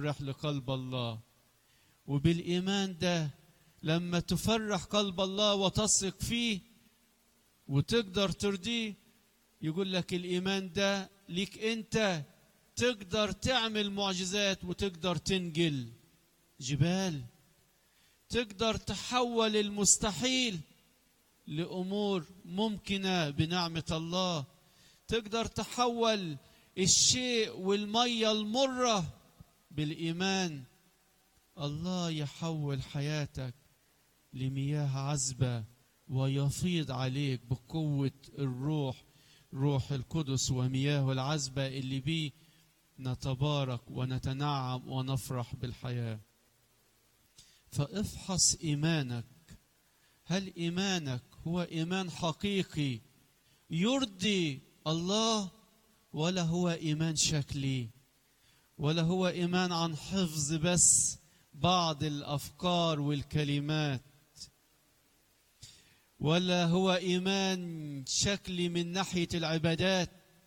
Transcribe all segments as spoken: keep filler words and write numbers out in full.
مفرح لقلب الله. وبالإيمان ده لما تفرح قلب الله وتثق فيه وتقدر ترضيه، يقول لك الإيمان ده ليك أنت، تقدر تعمل معجزات وتقدر تنقل جبال، تقدر تحول المستحيل لأمور ممكنة بنعمة الله، تقدر تحول الشيء والمية المرة بالإيمان. الله يحول حياتك لمياه عذبة ويفيض عليك بقوة الروح، روح القدس ومياه العذبة اللي بيه نتبارك ونتنعم ونفرح بالحياة. فافحص إيمانك، هل إيمانك هو إيمان حقيقي يرضي الله، ولا هو إيمان شكلي، ولا هو إيمان عن حفظ بس بعض الأفكار والكلمات، ولا هو إيمان شكلي من ناحية العبادات.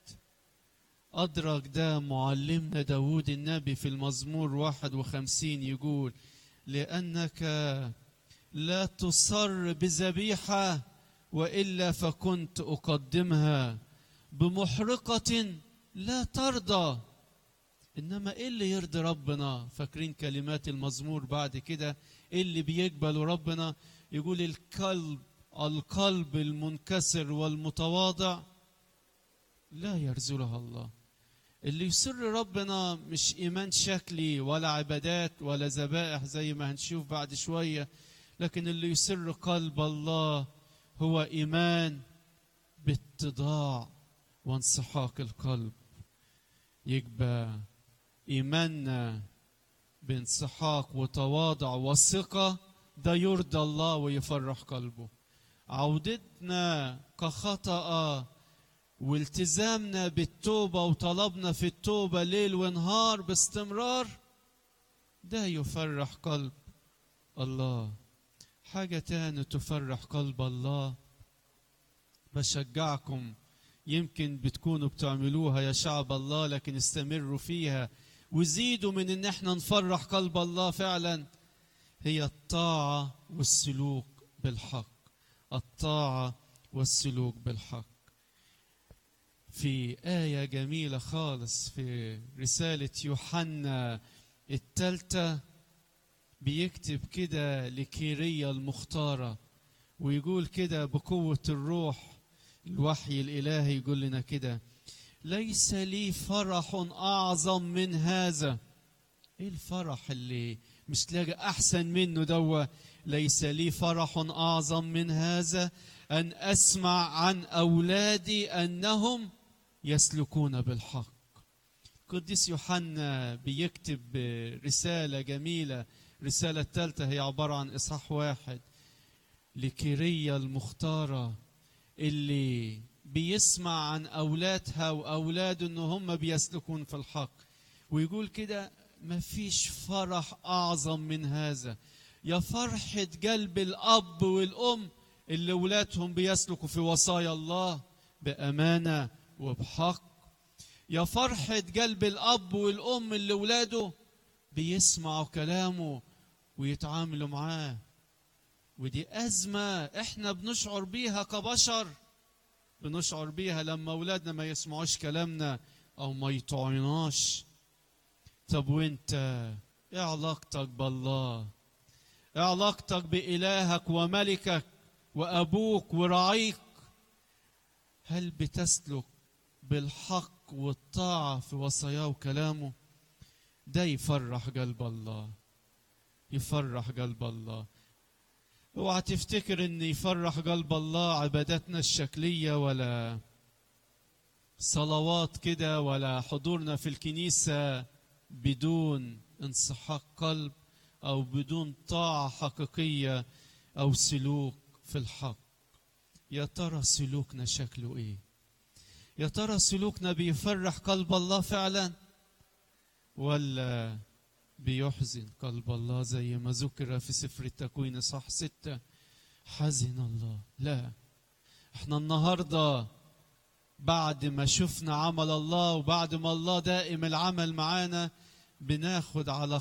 أدرك ده معلمنا داود النبي في المزمور واحد وخمسين، يقول لأنك لا تصر بذبيحة وإلا فكنت أقدمها، بمحرقة لا ترضى. إنما إيه اللي يرضي ربنا؟ فاكرين كلمات المزمور بعد كده إيه اللي بيقبل ربنا؟ يقول القلب القلب المنكسر والمتواضع لا يرزلها الله. اللي يسر ربنا مش إيمان شكلي ولا عبادات ولا ذبائح زي ما هنشوف بعد شوية، لكن اللي يسر قلب الله هو إيمان باتضاع وانسحاق القلب. يبقى إيماننا بانسحاق وتواضع وثقة ده يرضى الله ويفرح قلبه. عودتنا كخطأ والتزامنا بالتوبة وطلبنا في التوبة ليل ونهار باستمرار ده يفرح قلب الله. حاجة تانية تفرح قلب الله، بشجعكم يمكن بتكونوا بتعملوها يا شعب الله، لكن استمروا فيها وزيدوا من ان احنا نفرح قلب الله فعلا، هي الطاعة والسلوك بالحق. الطاعة والسلوك بالحق. في آية جميلة خالص في رسالة يوحنا الثالثة بيكتب كده لكيرية المختارة، ويقول كده بقوة الروح الوحي الإلهي يقول لنا كده: ليس لي فرح أعظم من هذا. إيه الفرح اللي مش لاقي أحسن منه دوا؟ ليس لي فرح أعظم من هذا أن أسمع عن أولادي أنهم يسلكون بالحق. قديس يوحنا بيكتب رسالة جميلة، رسالة الثالثة هي عبارة عن إصحاح واحد لكيرية المختارة اللي بيسمع عن أولادها وأولاده إن هم بيسلكون في الحق، ويقول كده: ما فيش فرح أعظم من هذا. يا فرحة قلب الأب والأم اللي أولادهم بيسلكوا في وصايا الله بأمانة وبحق. يا فرحة قلب الأب والأم اللي أولاده بيسمعوا كلامه ويتعاملوا معاه. ودي أزمة إحنا بنشعر بيها كبشر، بنشعر بيها لما أولادنا ما يسمعوش كلامنا أو ما يطيعوناش. طب وإنت إيه علاقتك بالله؟ إيه علاقتك بإلهك وملكك وأبوك ورعيك؟ هل بتسلك بالحق والطاعة في وصاياه وكلامه؟ ده يفرح قلب الله، يفرح قلب الله. اوعى تفتكر ان يفرح قلب الله عباداتنا الشكلية ولا صلوات كده ولا حضورنا في الكنيسة بدون انسحاق قلب او بدون طاعة حقيقية او سلوك في الحق. يا ترى سلوكنا شكله ايه؟ يا ترى سلوكنا بيفرح قلب الله فعلا ولا بيحزن قلب الله زي ما ذكر في سفر التكوين صح ستة؟ حزن الله. لا، احنا النهاردة بعد ما شفنا عمل الله وبعد ما الله دائم العمل معانا بناخد على